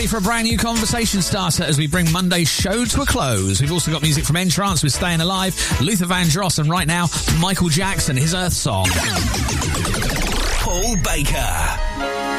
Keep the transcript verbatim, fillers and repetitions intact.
ready for a brand new conversation starter as we bring Monday's show to a close. We've also got music from Entrance with Staying Alive, Luther Vandross, and right now, Michael Jackson, his Earth Song. Paul Baker.